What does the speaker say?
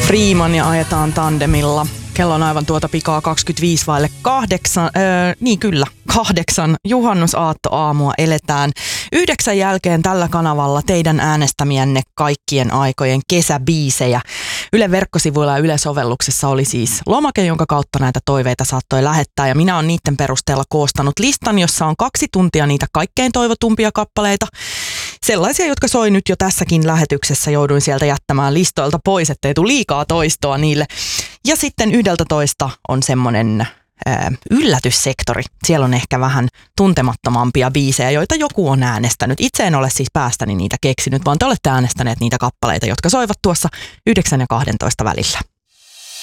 Freeman ja ajetaan tandemilla. Kello on aivan tuota pikaa 8:25. Niin kyllä, 8. Juhannusaattoaamua eletään. 9 jälkeen tällä kanavalla teidän äänestämienne kaikkien aikojen kesäbiisejä. Yle verkkosivuilla ja Yle-sovelluksessa oli siis lomake, jonka kautta näitä toiveita saattoi lähettää. Ja minä olen niiden perusteella koostanut listan, jossa on 2 tuntia niitä kaikkein toivotumpia kappaleita. Sellaisia, jotka soi nyt jo tässäkin lähetyksessä, jouduin sieltä jättämään listoilta pois, ettei tule liikaa toistoa niille. Ja sitten 11 on semmoinen yllätyssektori. Siellä on ehkä vähän tuntemattomampia biisejä, joita joku on äänestänyt. Itse en ole siis päästäni niitä keksinyt, vaan te olette äänestäneet niitä kappaleita, jotka soivat tuossa 9 ja 12 välillä.